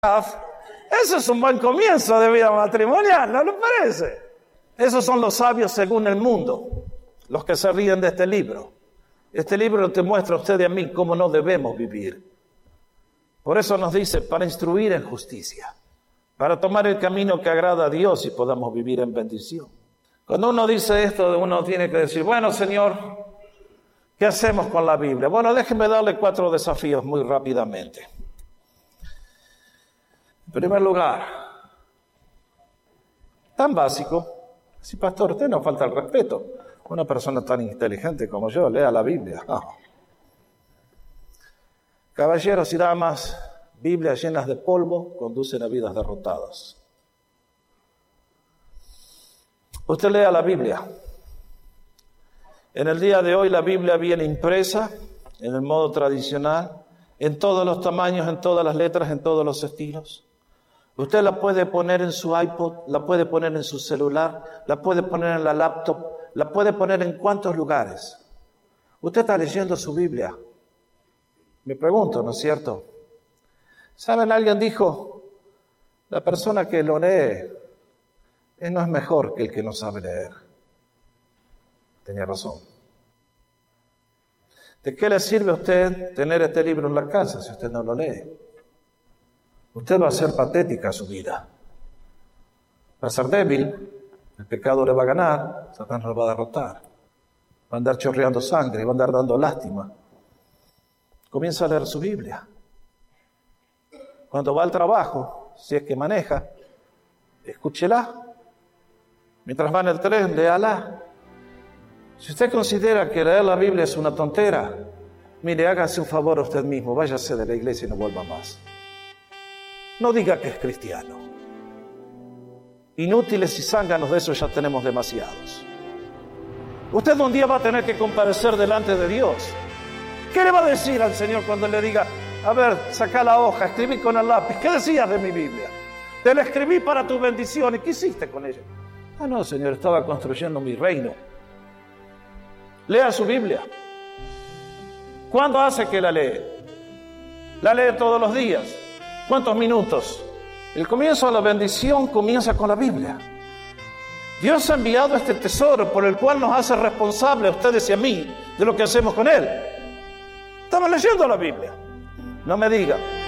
Eso es un buen comienzo de vida matrimonial, ¿no le parece? Esos son los sabios según el mundo, los que se ríen de este libro. Este libro te muestra a usted y a mí cómo no debemos vivir. Por eso nos dice, para instruir en justicia, para tomar el camino que agrada a Dios y podamos vivir en bendición. Cuando uno dice esto, uno tiene que decir, bueno, Señor, ¿qué hacemos con la Biblia? Bueno, déjeme darle 4 desafíos muy rápidamente. En primer lugar, tan básico, si pastor, usted no falta el respeto. Una persona tan inteligente como yo, lea la Biblia. Oh. Caballeros y damas, Biblias llenas de polvo conducen a vidas derrotadas. Usted lea la Biblia. En el día de hoy la Biblia viene impresa en el modo tradicional, en todos los tamaños, en todas las letras, en todos los estilos. Usted la puede poner en su iPod, la puede poner en su celular, la puede poner en la laptop, la puede poner en cuántos lugares. Usted está leyendo su Biblia. Me pregunto, ¿no es cierto? ¿Saben? Alguien dijo, la persona que lo lee no es mejor que el que no sabe leer. Tenía razón. ¿De qué le sirve a usted tener este libro en la casa si usted no lo lee? Usted va a ser patética su vida. Va a ser débil, el pecado le va a ganar, Satanás lo va a derrotar. Va a andar chorreando sangre, va a andar dando lástima. Comienza a leer su Biblia. Cuando va al trabajo, si es que maneja, escúchela. Mientras va en el tren, léala. Si usted considera que leer la Biblia es una tontera, mire, hágase un favor a usted mismo, váyase de la iglesia y no vuelva más. No diga que es cristiano. Inútiles y zánganos de eso ya tenemos demasiados. Usted un día va a tener que comparecer delante de Dios. ¿Qué le va a decir al Señor cuando le diga, a ver, saca la hoja, escribí con el lápiz, ¿qué decías de mi Biblia? Te la escribí para tu bendición, ¿y qué hiciste con ella? Ah, no, Señor, estaba construyendo mi reino. Lea su Biblia. ¿Cuándo hace que la lee? La lee todos los días. ¿Cuántos minutos? El comienzo de la bendición comienza con la Biblia. Dios ha enviado este tesoro por el cual nos hace responsables a ustedes y a mí de lo que hacemos con él. Estamos leyendo la Biblia. No me diga,